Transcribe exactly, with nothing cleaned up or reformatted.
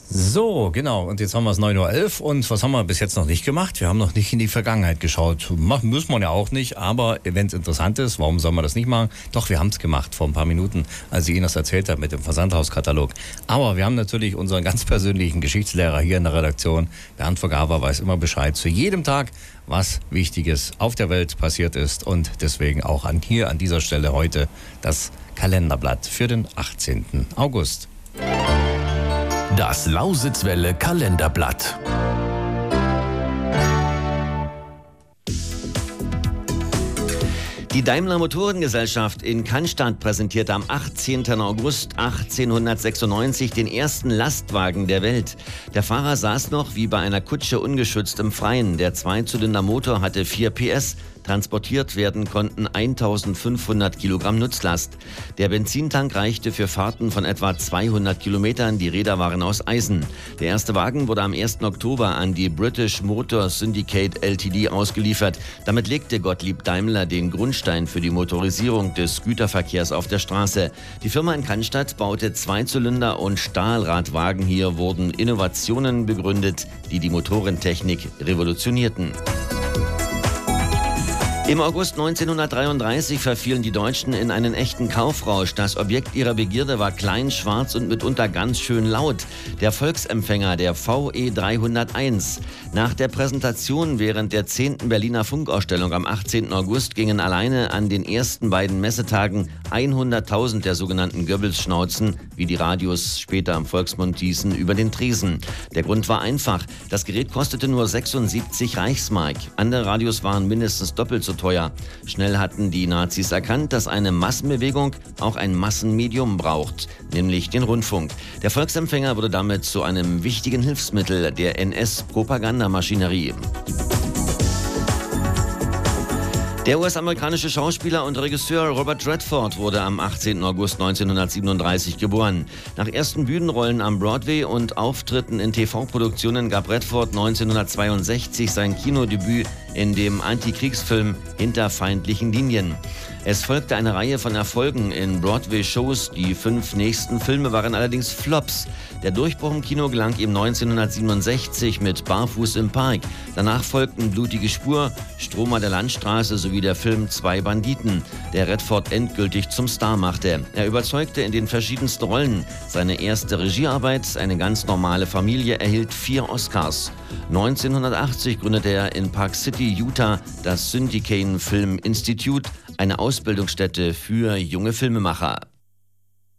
So, genau. Und jetzt haben wir es neun Uhr elf und was haben wir bis jetzt noch nicht gemacht? Wir haben noch nicht in die Vergangenheit geschaut. Machen müssen wir ja auch nicht, aber wenn es interessant ist, warum soll man das nicht machen? Doch, wir haben es gemacht vor ein paar Minuten, als ich Ihnen das erzählt habe mit dem Versandhauskatalog. Aber wir haben natürlich unseren ganz persönlichen Geschichtslehrer hier in der Redaktion. Bernd Vergaber weiß immer Bescheid zu jedem Tag, was Wichtiges auf der Welt passiert ist. Und deswegen auch an hier an dieser Stelle heute das Kalenderblatt für den achtzehnten August. Das Lausitzwelle Kalenderblatt. Die Daimler Motorengesellschaft in Cannstatt präsentierte am achtzehnten August achtzehnhundertsechsundneunzig den ersten Lastwagen der Welt. Der Fahrer saß noch wie bei einer Kutsche ungeschützt im Freien. Der Zweizylindermotor hatte vier P S. Transportiert werden konnten eintausendfünfhundert Kilogramm Nutzlast. Der Benzintank reichte für Fahrten von etwa zweihundert Kilometern. Die Räder waren aus Eisen. Der erste Wagen wurde am ersten Oktober an die British Motor Syndicate L T D ausgeliefert. Damit legte Gottlieb Daimler den Grundstein für die Motorisierung des Güterverkehrs auf der Straße. Die Firma in Cannstatt baute Zweizylinder- und Stahlradwagen. Hier wurden Innovationen begründet, die die Motorentechnik revolutionierten. Im August neunzehnhundertdreiunddreißig verfielen die Deutschen in einen echten Kaufrausch. Das Objekt ihrer Begierde war klein, schwarz und mitunter ganz schön laut. Der Volksempfänger, der V E dreihunderteins. Nach der Präsentation während der zehnten Berliner Funkausstellung am achtzehnten August gingen alleine an den ersten beiden Messetagen hunderttausend der sogenannten Goebbels-Schnauzen, wie die Radios später im Volksmund hießen, über den Tresen. Der Grund war einfach. Das Gerät kostete nur sechsundsiebzig Reichsmark. Andere Radios waren mindestens doppelt so teuer. Schnell hatten die Nazis erkannt, dass eine Massenbewegung auch ein Massenmedium braucht, nämlich den Rundfunk. Der Volksempfänger wurde damit zu einem wichtigen Hilfsmittel der N S-Propagandamaschinerie. Der U S-amerikanische Schauspieler und Regisseur Robert Redford wurde am achtzehnten August neunzehnhundertsiebenunddreißig geboren. Nach ersten Bühnenrollen am Broadway und Auftritten in T V-Produktionen gab Redford neunzehnhundertzweiundsechzig sein Kinodebüt in dem Antikriegsfilm Hinter feindlichen Linien. Es folgte eine Reihe von Erfolgen in Broadway-Shows. Die fünf nächsten Filme waren allerdings Flops. Der Durchbruch im Kino gelang ihm neunzehnhundertsiebenundsechzig mit Barfuß im Park. Danach folgten Blutige Spur, Stromer der Landstraße sowie der Film Zwei Banditen, der Redford endgültig zum Star machte. Er überzeugte in den verschiedensten Rollen. Seine erste Regiearbeit, Eine ganz normale Familie, erhielt vier Oscars. neunzehnhundertachtzig gründete er in Park City, Utah, das Syndicate Film Institute, eine Ausbildungsstätte für junge Filmemacher.